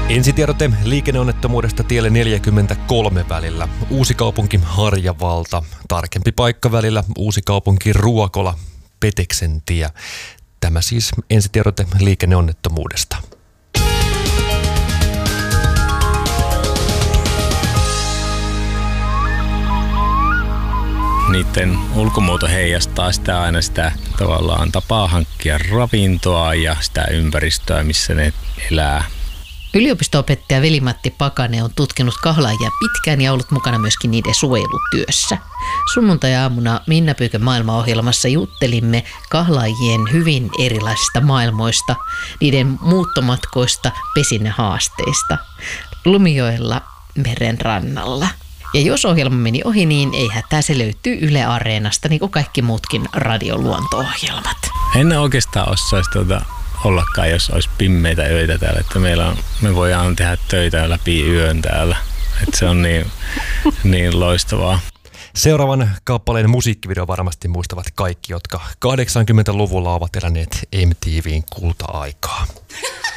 Ensitiedote liikenneonnettomuudesta tielle 43 välillä. Uusikaupunki Harjavalta. Tarkempi paikka välillä Uusikaupunki Ruokola Peteksen tie. Tämä siis ensitiedote liikenneonnettomuudesta. Niiden ulkomuoto heijastaa sitä tavallaan tapaa hankkia ravintoa ja sitä ympäristöä, missä ne elää. Yliopisto-opettaja Veli-Matti Pakanen on tutkinut kahlaajia pitkään ja ollut mukana myöskin niiden suojelutyössä. Sunnuntai-aamuna Minna Pyykön maailmaohjelmassa juttelimme kahlaajien hyvin erilaisista maailmoista, niiden muuttomatkoista, pesinnähaasteista, Lumijoella meren rannalla. Ja jos ohjelma meni ohi, niin ei hätää, se löytyy Yle Areenasta, niin kuin kaikki muutkin radioluonto-ohjelmat. En oikeastaan osaisi ollakaan, jos olisi pimmeitä öitä täällä, että me voidaan tehdä töitä läpi yön täällä. Että se on niin loistavaa. Seuraavan kappaleen musiikkivideo varmasti muistavat kaikki, jotka 80-luvulla ovat eläneet MTV:n kulta-aikaa.